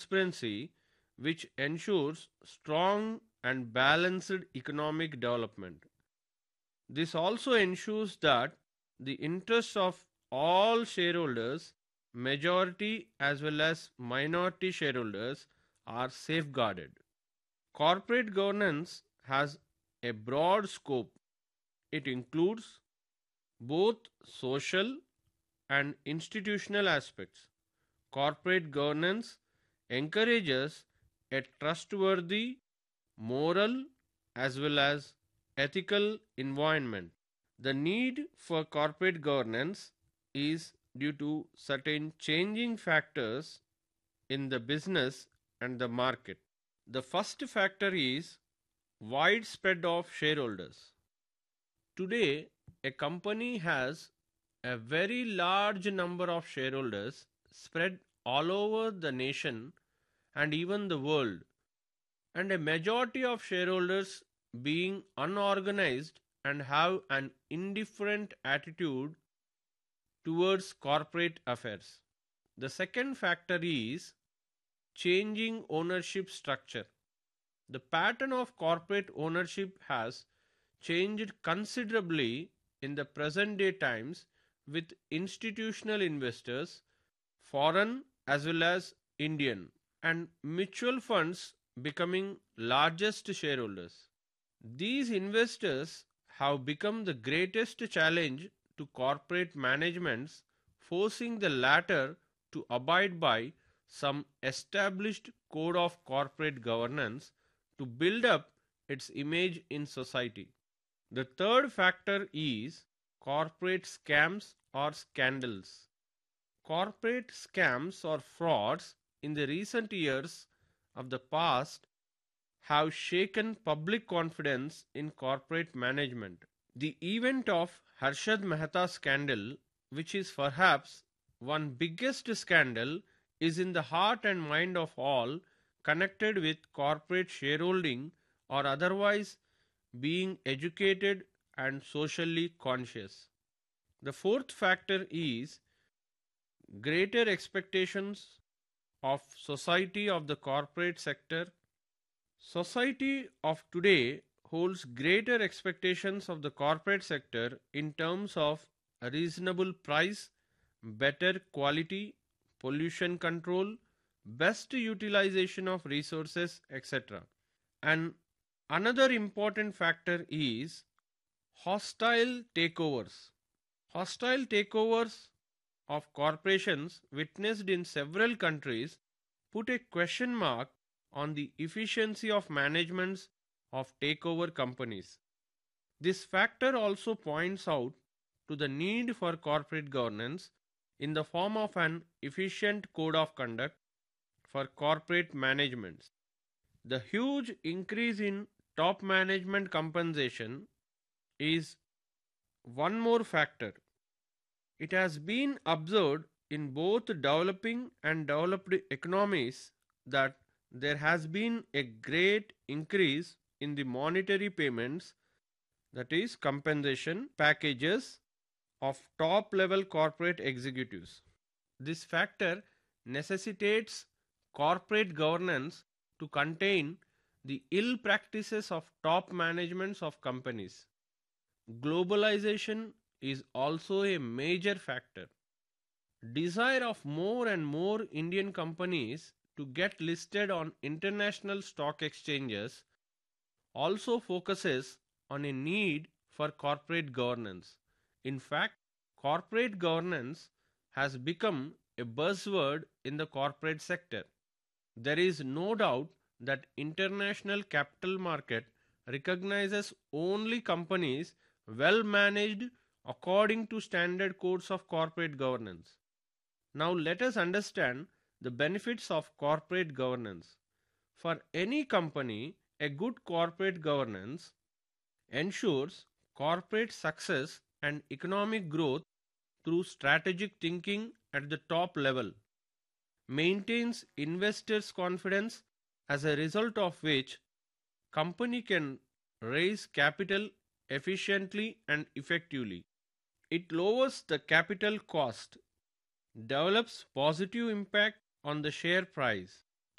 transparency, which ensures strong and balanced economic development. This also ensures that the interests of all shareholders, majority as well as minority shareholders, are safeguarded. Corporate governance has a broad scope. It includes both social and institutional aspects. Corporate governance encourages a trustworthy, moral, as well as ethical environment. The need for corporate governance is due to certain changing factors in the business and the market. The first factor is widespread of shareholders. Today, a company has a very large number of shareholders spread all over the nation and even the world, and a majority of shareholders being unorganized and have an indifferent attitude towards corporate affairs. The second factor is changing ownership structure. The pattern of corporate ownership has changed considerably in the present day times, with institutional investors, foreign as well as Indian, and mutual funds becoming largest shareholders. These investors have become the greatest challenge to corporate managements, forcing the latter to abide by some established code of corporate governance to build up its image in society. The third factor is corporate scams or scandals. Corporate scams or frauds in the recent years of the past have shaken public confidence in corporate management. The event of Harshad Mehta scandal, which is perhaps one biggest scandal, is in the heart and mind of all connected with corporate shareholding or otherwise being educated and socially conscious. The fourth factor is greater expectations of society of the corporate sector. Society of today holds greater expectations of the corporate sector in terms of a reasonable price, better quality, pollution control, best utilization of resources, etc. And another important factor is hostile takeovers. Hostile takeovers of corporations witnessed in several countries put a question mark on the efficiency of managements of takeover companies. This factor also points out to the need for corporate governance in the form of an efficient code of conduct for corporate managements. The huge increase in top management compensation is one more factor. It has been observed in both developing and developed economies that there has been a great increase in the monetary payments, that is, compensation packages of top level corporate executives. This factor necessitates corporate governance to contain the ill practices of top managements of companies. Globalization is also a major factor. Desire of more and more Indian companies to get listed on international stock exchanges also focuses on a need for corporate governance. In fact, corporate governance has become a buzzword in the corporate sector. There is no doubt that international capital market recognizes only companies well managed according to standard codes of corporate governance. Now let us understand the benefits of corporate governance. For any company, a good corporate governance ensures corporate success and economic growth through strategic thinking at the top level, maintains investors' confidence, as a result of which company can raise capital efficiently and effectively. It lowers the capital cost, develops positive impact on the share price,